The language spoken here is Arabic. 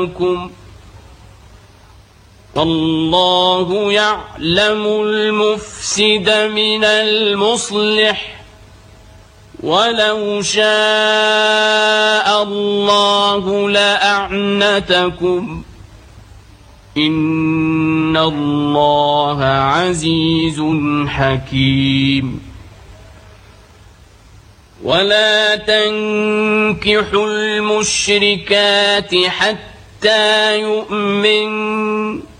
والله يعلم المفسد من المصلح ولو شاء الله لأعنتكم إن الله عزيز حكيم ولا تنكحوا المشركات حتى يؤمنوا